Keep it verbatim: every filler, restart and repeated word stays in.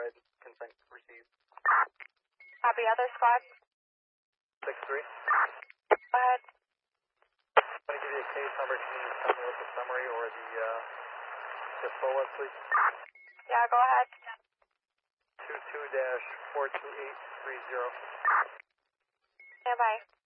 ahead. Consent received. Copy, other squad. six three. Go ahead. I'm going to give you a case number. Can you tell me what the summary or the, uh, the full was, please? Yeah, go ahead. two two dash four two eight three zero. Stand by.